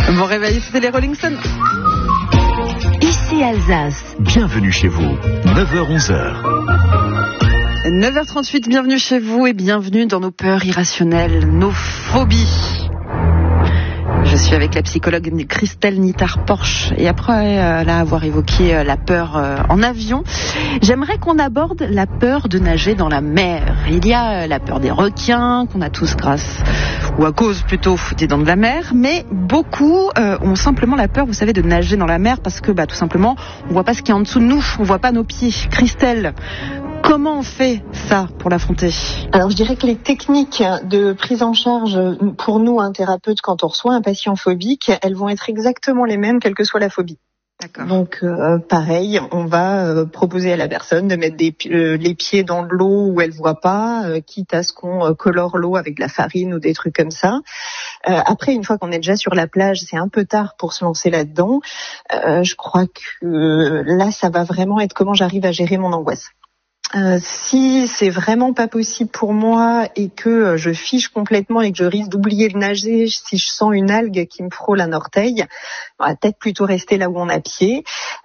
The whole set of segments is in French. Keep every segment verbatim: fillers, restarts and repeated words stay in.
Bon réveil, c'était les Rolling Stones. Ici Alsace. Bienvenue chez vous, neuf heures onze heures. neuf heures trente-huit, bienvenue chez vous et bienvenue dans nos peurs irrationnelles, nos phobies. Je suis avec la psychologue Christelle Nittard-Porche et après euh, là, avoir évoqué euh, la peur euh, en avion, j'aimerais qu'on aborde la peur de nager dans la mer. Il y a euh, la peur des requins qu'on a tous grâce ou à cause plutôt des dents de la mer, mais beaucoup euh, ont simplement la peur, vous savez, de nager dans la mer parce que bah, tout simplement on voit pas ce qu'il y a en dessous de nous, on voit pas nos pieds. Christelle, comment on fait ça pour l'affronter ? Alors je dirais que les techniques de prise en charge pour nous, un thérapeute, quand on reçoit un patient phobique, elles vont être exactement les mêmes quelle que soit la phobie. D'accord. Donc euh, pareil, on va euh, proposer à la personne de mettre des, euh, les pieds dans de l'eau où elle voit pas, euh, quitte à ce qu'on euh, colore l'eau avec de la farine ou des trucs comme ça. Euh, après, une fois qu'on est déjà sur la plage, c'est un peu tard pour se lancer là-dedans. Euh, je crois que euh, là, ça va vraiment être comment j'arrive à gérer mon angoisse. Euh, si c'est vraiment pas possible pour moi et que euh, je fiche complètement et que je risque d'oublier de nager, si je sens une algue qui me frôle un orteil, on va peut-être plutôt rester là où on a pied.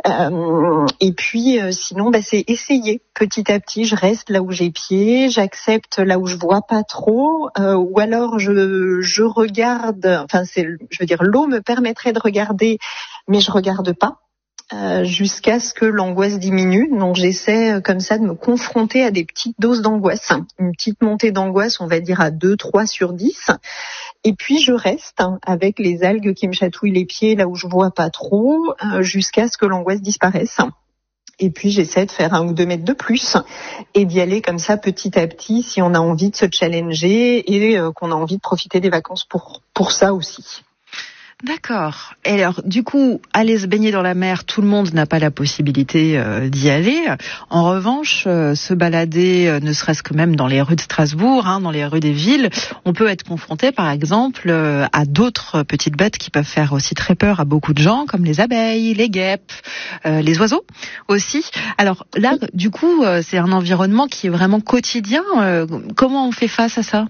Euh, et puis euh, sinon, bah, c'est essayer petit à petit. Je reste là où j'ai pied, j'accepte là où je vois pas trop, euh, ou alors je je regarde. Enfin, c'est, je veux dire, l'eau me permettrait de regarder, mais je regarde pas. Euh, jusqu'à ce que l'angoisse diminue. Donc j'essaie euh, comme ça de me confronter à des petites doses d'angoisse, une petite montée d'angoisse, on va dire à deux trois sur dix. Et puis je reste hein, avec les algues qui me chatouillent les pieds là où je vois pas trop, euh, jusqu'à ce que l'angoisse disparaisse. Et puis j'essaie de faire un ou deux mètres de plus et d'y aller comme ça petit à petit si on a envie de se challenger et euh, qu'on a envie de profiter des vacances pour pour ça aussi. D'accord. Et alors, du coup, aller se baigner dans la mer, tout le monde n'a pas la possibilité euh, d'y aller. En revanche, euh, se balader, euh, ne serait-ce que même dans les rues de Strasbourg, hein, dans les rues des villes, on peut être confronté, par exemple, euh, à d'autres petites bêtes qui peuvent faire aussi très peur à beaucoup de gens, comme les abeilles, les guêpes, euh, les oiseaux aussi. Alors là, du coup, euh, c'est un environnement qui est vraiment quotidien. Euh, comment on fait face à ça ?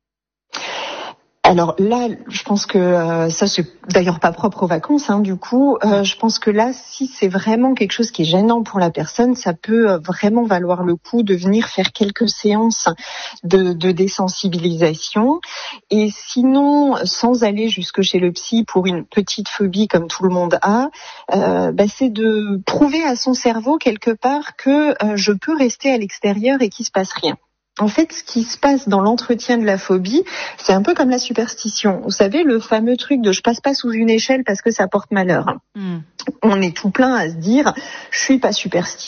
Alors là, je pense que euh, ça c'est d'ailleurs pas propre aux vacances. Hein, du coup, euh, je pense que là, si c'est vraiment quelque chose qui est gênant pour la personne, ça peut vraiment valoir le coup de venir faire quelques séances de, de désensibilisation. Et sinon, sans aller jusque chez le psy pour une petite phobie comme tout le monde a, euh, bah, c'est de prouver à son cerveau quelque part que euh, je peux rester à l'extérieur et qu'il se passe rien. En fait, ce qui se passe dans l'entretien de la phobie, c'est un peu comme la superstition. Vous savez, le fameux truc de « je passe pas sous une échelle parce que ça porte malheur mmh. ». On est tout plein à se dire « je suis pas superstitieux »,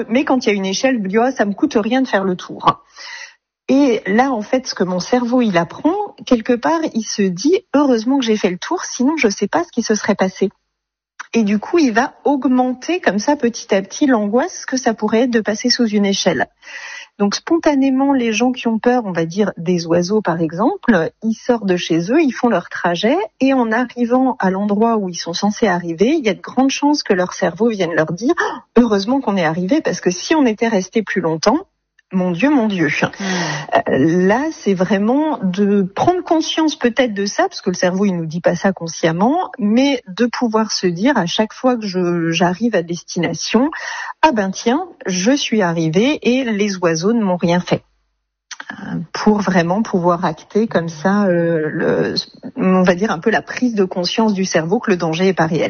mais quand il y a une échelle, je dis « oh, ça me coûte rien de faire le tour ». Et là, en fait, ce que mon cerveau, il apprend, quelque part, il se dit « heureusement que j'ai fait le tour, sinon je sais pas ce qui se serait passé ». Et du coup, il va augmenter comme ça petit à petit l'angoisse que ça pourrait être de passer sous une échelle. Donc spontanément, les gens qui ont peur, on va dire des oiseaux par exemple, ils sortent de chez eux, ils font leur trajet et en arrivant à l'endroit où ils sont censés arriver, il y a de grandes chances que leur cerveau vienne leur dire « heureusement qu'on est arrivé parce que si on était resté plus longtemps, mon Dieu, mon Dieu. Mmh. » euh, Là, c'est vraiment de prendre conscience peut-être de ça, parce que le cerveau, il nous dit pas ça consciemment, mais de pouvoir se dire à chaque fois que je, j'arrive à destination, ah ben tiens, je suis arrivé et les oiseaux ne m'ont rien fait. Euh, pour vraiment pouvoir acter comme ça, euh, le, on va dire un peu la prise de conscience du cerveau que le danger est pas réel.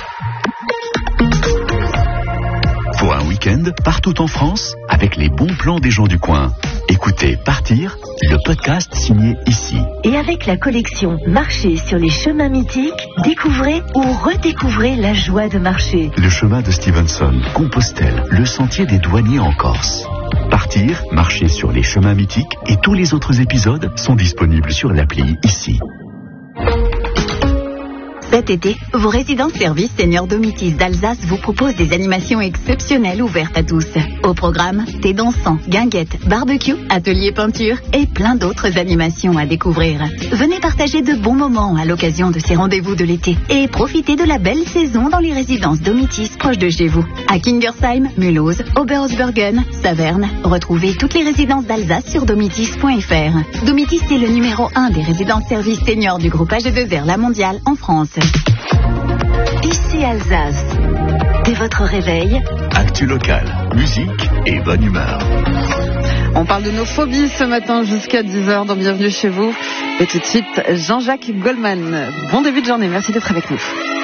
Pour un week-end, partout en France, avec les bons plans des gens du coin. Écoutez Partir, le podcast signé ici. Et avec la collection Marcher sur les chemins mythiques, découvrez ou redécouvrez la joie de marcher. Le chemin de Stevenson, Compostelle, le sentier des douaniers en Corse. Partir, marcher sur les chemins mythiques et tous les autres épisodes sont disponibles sur l'appli ici. Cet été, vos résidences-services Senior Domitis d'Alsace vous proposent des animations exceptionnelles ouvertes à tous. Au programme, thé dansant, guinguettes, barbecue, atelier peinture et plein d'autres animations à découvrir. Venez partager de bons moments à l'occasion de ces rendez-vous de l'été et profitez de la belle saison dans les résidences Domitis proches de chez vous. À Kingersheim, Mulhouse, Oberhausbergen, Saverne, retrouvez toutes les résidences d'Alsace sur domitis point f r. Domitis est le numéro un des résidences-services seniors du groupe H deux R La Mondiale en France. Ici Alsace. Dès votre réveil, Actu local, musique et bonne humeur. On parle de nos phobies ce matin jusqu'à dix heures dans Bienvenue chez vous. Et tout de suite, Jean-Jacques Goldman. Bon début de journée, merci d'être avec nous.